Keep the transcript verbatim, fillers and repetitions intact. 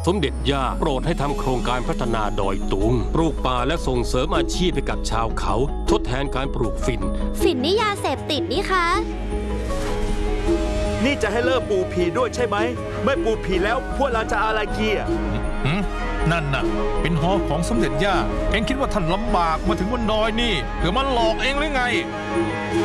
สมเด็จย่าโปรดให้ทำโครงการพัฒนาดอยตุงปลูกป่าและส่งเสริมอาชีพให้กับชาวเขาทดแทนการปลูกฝิ่นฝิ่นนี่ยาเสพติดนี่คะนี่จะให้เลิกปลูกผีด้วยใช่ไหมไม่ปลูกผีแล้วพวกเราจะอะไรเกียร์นั่นน่ะเป็นหอของสมเด็จย่าเอ็งคิดว่าท่านลำบากมาถึงบนดอยนี่เพื่อมันหลอกเองหรือไง